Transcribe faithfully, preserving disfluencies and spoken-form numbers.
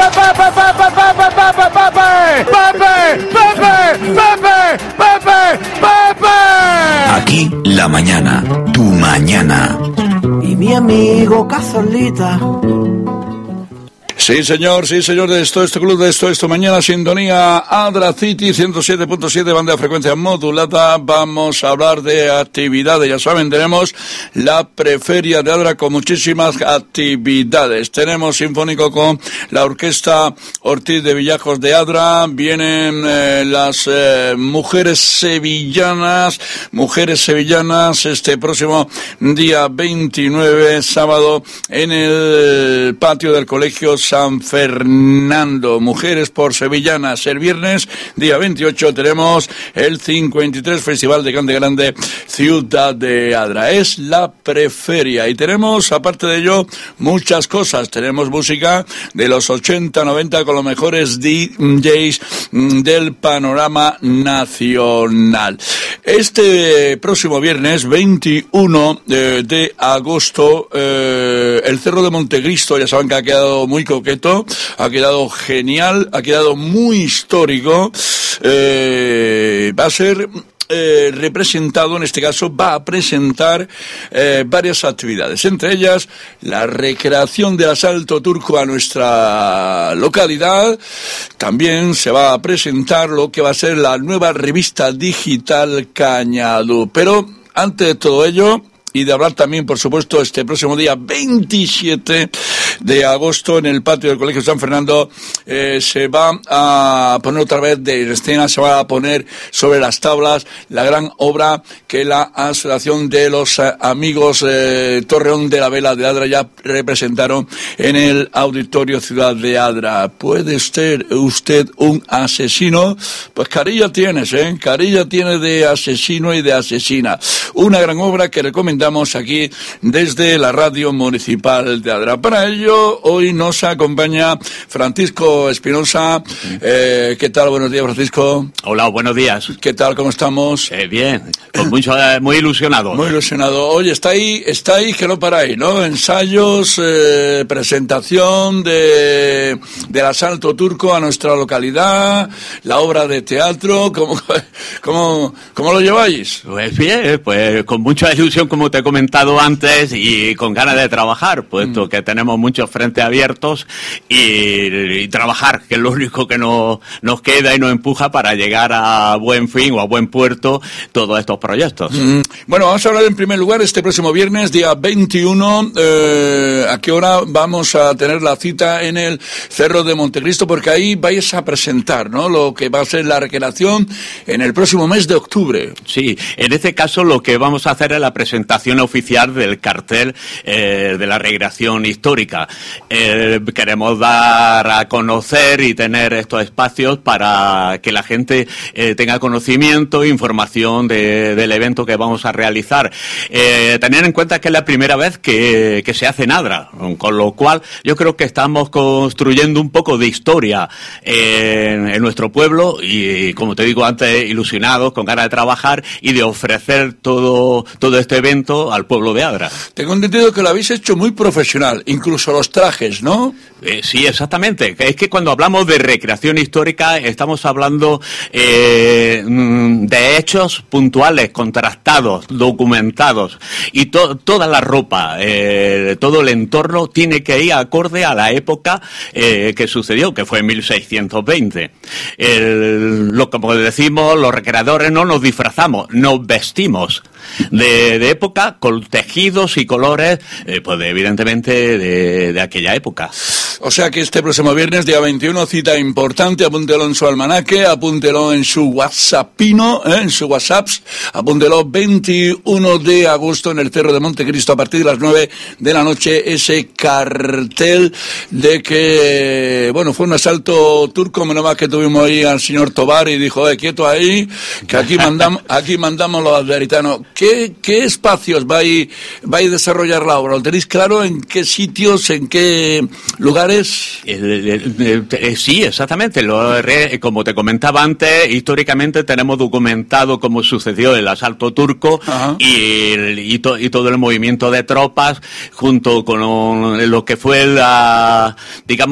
Aquí la mañana, tu mañana. Y mi amigo Cazorlita. Sí, señor, sí, señor, de esto, este club de esto, esto, mañana, sintonía Adra City, ciento siete punto siete, banda de frecuencia modulada. Vamos a hablar de actividades, ya saben, tenemos la preferia de Adra con muchísimas actividades. Tenemos sinfónico con la Orquesta Ortiz de Villajos de Adra, vienen eh, las eh, mujeres sevillanas, mujeres sevillanas, este próximo día veintinueve, sábado, en el patio del Colegio San Fernando, Mujeres por Sevillanas. El viernes, día veintiocho, tenemos el cincuenta y tres Festival de Cante Grande Ciudad de Adra. Es la preferia y tenemos, aparte de ello, muchas cosas. Tenemos música de los ochenta, noventa con los mejores D Js del panorama nacional. Este próximo viernes, veintiuno de agosto, eh, el Cerro de Montecristo, ya saben que ha quedado muy coqueto, ha quedado genial, ha quedado muy histórico, eh, va a ser eh, representado, en este caso va a presentar eh, varias actividades, entre ellas la recreación del asalto turco a nuestra localidad. También se va a presentar lo que va a ser la nueva revista digital Cañadú. Pero antes de todo ello, y de hablar también, por supuesto, este próximo día veintisiete de agosto en el patio del Colegio San Fernando, eh, se va a poner otra vez de escena, se va a poner sobre las tablas la gran obra que la Asociación de los Amigos eh, Torreón de la Vela de Adra ya representaron en el Auditorio Ciudad de Adra. ¿Puede ser usted un asesino? Pues carilla tienes, ¿eh? Carilla tiene de asesino y de asesina. Una gran obra que recomendamos aquí desde la radio municipal de Adra. Para ello, hoy nos acompaña Francisco Espinosa. Eh, ¿Qué tal? Buenos días, Francisco. Hola, buenos días. ¿Qué tal? ¿Cómo estamos? Eh, bien, pues mucho, eh, muy ilusionado. Muy ilusionado. Oye, está ahí, está ahí que no para ahí, ¿no? Ensayos, eh, presentación de del asalto turco a nuestra localidad, la obra de teatro. ¿Cómo, cómo, cómo lo lleváis? Pues bien, pues con mucha ilusión, como te he comentado antes, y con ganas de trabajar, puesto mm. que tenemos muchos frentes abiertos y, y trabajar, que es lo único que nos, nos queda y nos empuja para llegar a buen fin o a buen puerto todos estos proyectos. Mm. Bueno, vamos a hablar en primer lugar este próximo viernes, día veintiuno, eh, ¿a qué hora vamos a tener la cita en el Cerro de Montecristo? Porque ahí vais a presentar, ¿no?, lo que va a ser la recreación en el próximo mes de octubre. Sí, en este caso lo que vamos a hacer es la presentación oficial del cartel eh, de la recreación histórica. Eh, queremos dar a conocer y tener estos espacios para que la gente eh, tenga conocimiento e información de, del evento que vamos a realizar. Eh, tener en cuenta que es la primera vez que, que se hace en Adra, con lo cual yo creo que estamos construyendo un poco de historia en, en nuestro pueblo y, como te digo antes, ilusionados, con ganas de trabajar y de ofrecer todo, todo este evento al pueblo de Adra. Tengo entendido que lo habéis hecho muy profesional, incluso los trajes, ¿no? Eh, sí, exactamente. Es que cuando hablamos de recreación histórica estamos hablando eh, de hechos puntuales, contrastados, documentados, y to- toda la ropa, eh, todo el entorno tiene que ir acorde a la época eh, que sucedió, que fue en mil seiscientos veinte. El, lo como decimos, los recreadores no nos disfrazamos, nos vestimos de, de época con tejidos y colores, eh, pues evidentemente de, de aquella época. O sea que este próximo viernes, día veintiuno, cita importante, apúntelo en su almanaque, apúntelo en su WhatsAppino, ¿eh? en su WhatsApps, apúntelo veintiuno de agosto en el Cerro de Montecristo a partir de las nueve de la noche, ese cartel de que, bueno, fue un asalto turco, menos mal que tuvimos ahí al señor Tobar y dijo, eh, quieto ahí, que aquí mandamos, aquí mandamos los adveritanos. ¿Qué, qué espacios va a, ir, va a ir desarrollar la obra? ¿Lo tenéis claro? ¿En qué sitios, en qué lugares? Eh, eh, eh, sí, exactamente. Lo, eh, como te comentaba antes, históricamente tenemos documentado cómo sucedió el asalto turco y, y, to, y todo el movimiento de tropas junto con lo que fue la, digamos,